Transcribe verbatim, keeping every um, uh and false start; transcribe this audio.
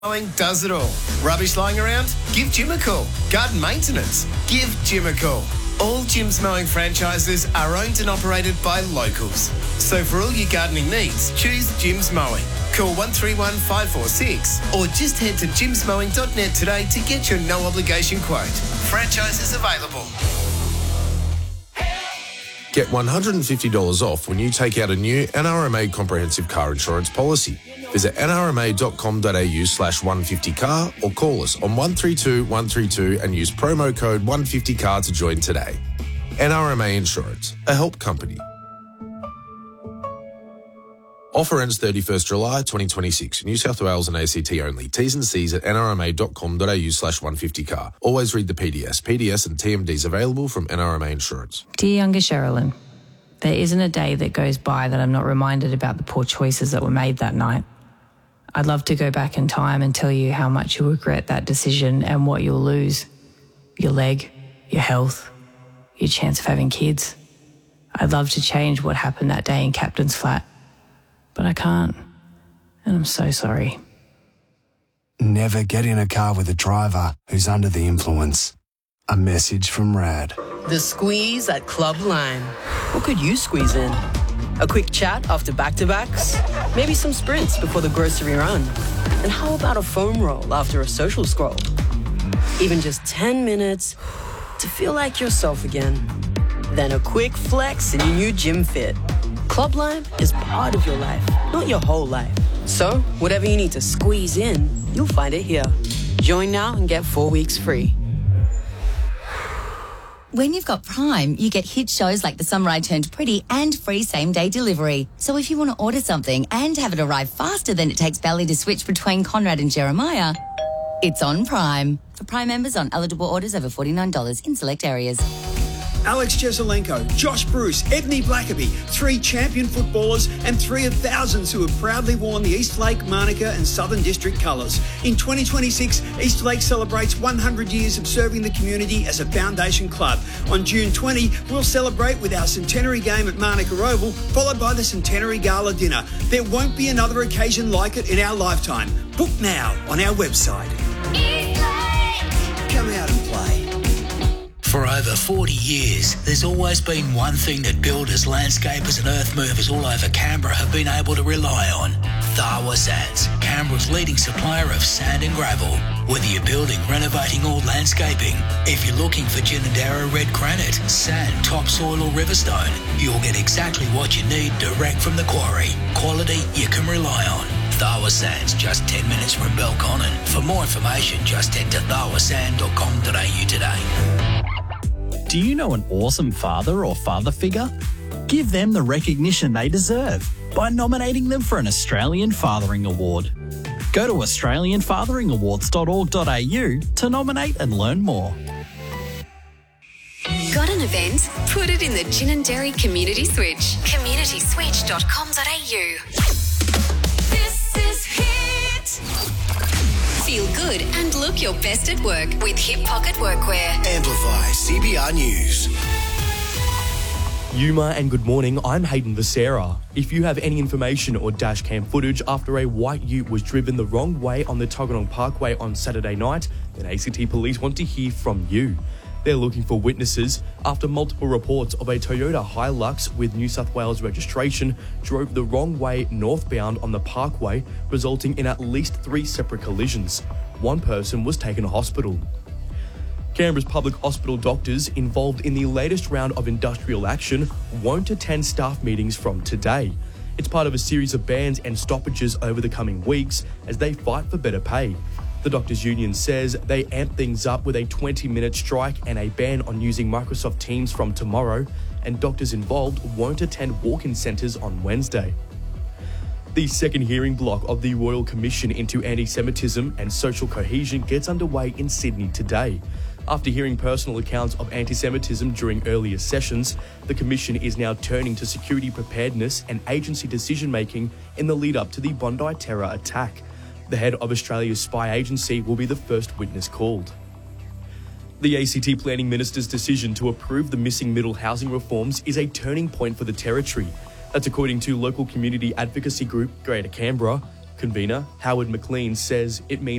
Mowing does it all. Rubbish lying around? Give Jim a call. Garden maintenance? Give Jim a call. All Jim's Mowing franchises are owned and operated by locals. So for all your gardening needs, choose Jim's Mowing. Call one three one five four six or just head to jims mowing dot net today to get your no obligation quote. Franchises available. Get one hundred fifty dollars off when you take out a new N R M A comprehensive car insurance policy. Visit n r m a dot com dot a u slash one fifty car or call us on one three two one three two and use promo code one fifty car to join today. N R M A Insurance, a help company. Offer ends thirty-first July twenty twenty-six. New South Wales and A C T only. T's and C's at n r m a dot com dot a u slash one fifty car. Always read the P D S. P D S and T M Ds available from N R M A Insurance. Dear younger Sherilyn, there isn't a day that goes by that I'm not reminded about the poor choices that were made that night. I'd love to go back in time and tell you how much you'll regret that decision and what you'll lose. Your leg, your health, your chance of having kids. I'd love to change what happened that day in Captain's Flat. But I can't, and I'm so sorry. Never get in a car with a driver who's under the influence. A message from RAD. The squeeze at Club Lime. What could you squeeze in? A quick chat after back-to-backs? Maybe some sprints before the grocery run? And how about a foam roll after a social scroll? Even just ten minutes to feel like yourself again. Then a quick flex in your new gym fit. Club Lime is part of your life, not your whole life. So, whatever you need to squeeze in, you'll find it here. Join now and get four weeks free. When you've got Prime, you get hit shows like The Summer I Turned Pretty and free same-day delivery. So if you want to order something and have it arrive faster than it takes Belly to switch between Conrad and Jeremiah, it's on Prime. For Prime members on eligible orders over forty-nine dollars in select areas. Alex Jezelenko, Josh Bruce, Ebony Blackaby, three champion footballers and three of thousands who have proudly worn the Eastlake, Manuka and Southern District colours. In twenty twenty-six, Eastlake celebrates one hundred years of serving the community as a foundation club. On June twentieth, we'll celebrate with our centenary game at Manuka Oval, followed by the centenary gala dinner. There won't be another occasion like it in our lifetime. Book now on our website. Eastlake! Come out and play. For over forty years, there's always been one thing that builders, landscapers and earth movers all over Canberra have been able to rely on. Tharwa Sands, Canberra's leading supplier of sand and gravel. Whether you're building, renovating or landscaping, if you're looking for Ginninderra red granite, sand, topsoil or riverstone, you'll get exactly what you need direct from the quarry. Quality you can rely on. Tharwa Sands, just ten minutes from Belconnen. For more information, just head to tharwa sand dot com dot a u today. Do you know an awesome father or father figure? Give them the recognition they deserve by nominating them for an Australian Fathering Award. Go to australian fathering awards dot org dot a u to nominate and learn more. Got an event? Put it in the Ginninderra Community Switch. community switch dot com dot a u. This is Hit. Feel good and look your best at work with Hip Pocket Workwear. Amplify C B R News. Yuma and good morning, I'm Hayden Visera. If you have any information or dash cam footage after a white ute was driven the wrong way on the Tuggeranong Parkway on Saturday night, then A C T Police want to hear from you. They're looking for witnesses after multiple reports of a Toyota Hilux with New South Wales registration drove the wrong way northbound on the parkway, resulting in at least three separate collisions. One person was taken to hospital. Canberra's public hospital doctors involved in the latest round of industrial action won't attend staff meetings from today. It's part of a series of bans and stoppages over the coming weeks as they fight for better pay. The doctors' union says they amp things up with a twenty-minute strike and a ban on using Microsoft Teams from tomorrow, and doctors involved won't attend walk-in centres on Wednesday. The second hearing block of the Royal Commission into Anti-Semitism and Social Cohesion gets underway in Sydney today. After hearing personal accounts of anti-Semitism during earlier sessions, the Commission is now turning to security preparedness and agency decision-making in the lead-up to the Bondi terror attack. The head of Australia's spy agency will be the first witness called. The A C T Planning Minister's decision to approve the missing middle housing reforms is a turning point for the Territory. That's according to local community advocacy group Greater Canberra. Convener Howard McLean says it means